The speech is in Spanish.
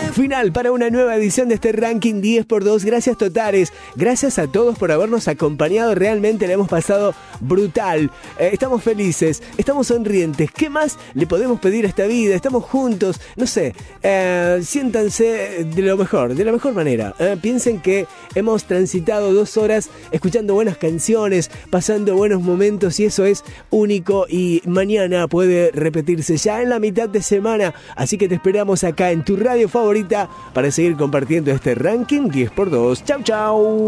Final para una nueva edición de este ranking 10x2. Gracias totales, gracias a todos por habernos acompañado. Realmente la hemos pasado brutal. Estamos felices, estamos sonrientes. ¿Qué más le podemos pedir a esta vida? Estamos juntos, no sé, siéntanse de la mejor manera. Piensen que hemos transitado 2 horas escuchando buenas canciones, pasando buenos momentos, y eso es único, y mañana puede repetirse ya en la mitad de semana. Así que te esperamos acá en tu radio favorita para seguir compartiendo este ranking 10x2. Chau, chau.